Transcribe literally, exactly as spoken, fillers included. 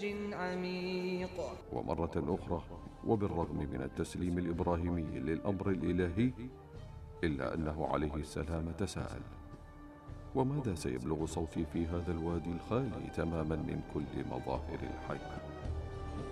لج عميق. ومرة أخرى وبالرغم من التسليم الإبراهيمي للأمر الإلهي، إلا أنه عليه السلام تساءل: وماذا سيبلغ صوتي في هذا الوادي الخالي تماما من كل مظاهر الحياة؟